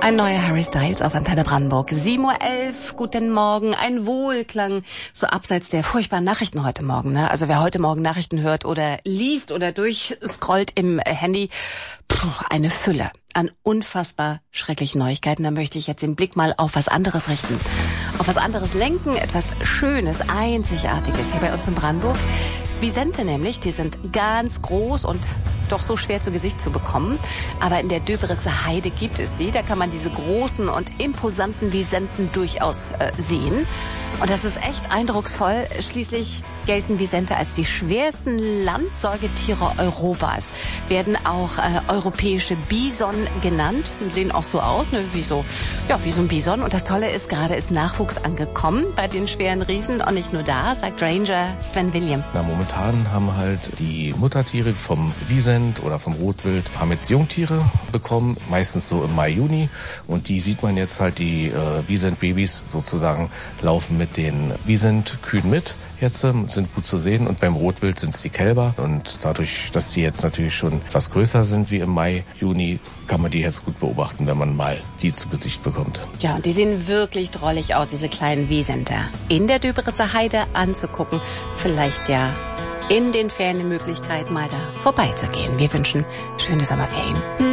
Ein neuer Harry Styles auf Antenne Brandenburg. 7:11 Uhr, guten Morgen. Ein Wohlklang, so abseits der furchtbaren Nachrichten heute Morgen. Ne? Also wer heute Morgen Nachrichten hört oder liest oder durchscrollt im Handy, eine Fülle an unfassbar schrecklichen Neuigkeiten. Da möchte ich jetzt den Blick mal auf was anderes richten. Auf was anderes lenken, etwas Schönes, Einzigartiges hier bei uns in Brandenburg. Visente nämlich, die sind ganz groß und doch so schwer zu Gesicht zu bekommen. Aber in der Döberitzer Heide gibt es sie. Da kann man diese großen und imposanten Visenten durchaus sehen. Und das ist echt eindrucksvoll. Schließlich gelten Visente als die schwersten Landsäugetiere Europas. Werden auch europäische Bison genannt. Sehen auch so aus, ne? wie so ein Bison. Und das Tolle ist, gerade ist Nachwuchs angekommen bei den schweren Riesen. Und nicht nur da, sagt Ranger Sven William. Na, momentan haben halt die Muttertiere vom Wisent oder vom Rotwild, haben jetzt Jungtiere bekommen, meistens so im Mai, Juni. Und die sieht man jetzt halt, die Wisent-Babys sozusagen laufen mit den Wisent-Kühen mit. Jetzt sind gut zu sehen und beim Rotwild sind es die Kälber und dadurch, dass die jetzt natürlich schon etwas größer sind wie im Mai, Juni, kann man die jetzt gut beobachten, wenn man mal die zu Gesicht bekommt. Ja, und die sehen wirklich drollig aus, diese kleinen Wisenter. In der Döberitzer Heide anzugucken, vielleicht ja in den Ferien die Möglichkeit, mal da vorbeizugehen. Wir wünschen schöne Sommerferien.